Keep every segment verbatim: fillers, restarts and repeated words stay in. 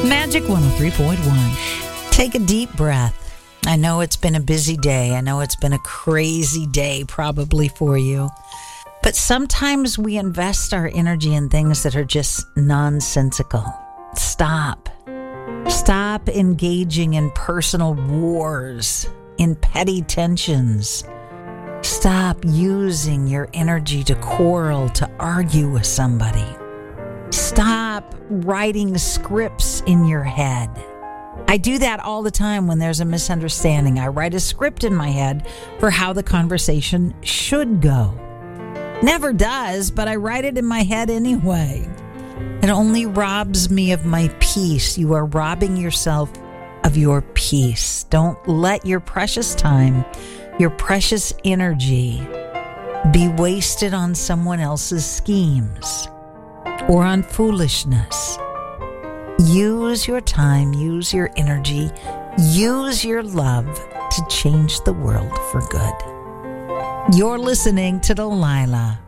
Magic one oh three point one. Take a deep breath. I know it's been a busy day. I know it's been a crazy day probably for you. But sometimes we invest our energy in things that are just nonsensical. Stop. Stop engaging in personal wars, in petty tensions. Stop using your energy to quarrel, to argue with somebody. Stop writing scripts in your head. I do that all the time when there's a misunderstanding. I write a script in my head for how the conversation should go. Never does, but I write it in my head anyway. It only robs me of my peace. You are robbing yourself of your peace. Don't let your precious time, your precious energy be wasted on someone else's schemes or on foolishness. Use your time, use your energy, use your love to change the world for good. You're listening to Delilah.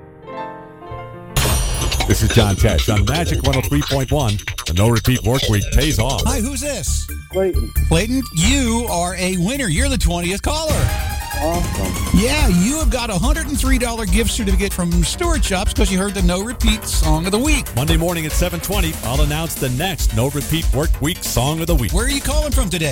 This is John Tesh on Magic one oh three point one. The No Repeat Work Week pays off. Hi, who's this? Clayton. Clayton, you are a winner. You're the twentieth caller. Awesome. Yeah, you have got a one hundred three dollars gift certificate from Stewart Shops because you heard the No Repeat Song of the Week. Monday morning at seven twenty, I'll announce the next No Repeat Work Week Song of the Week. Where are you calling from today?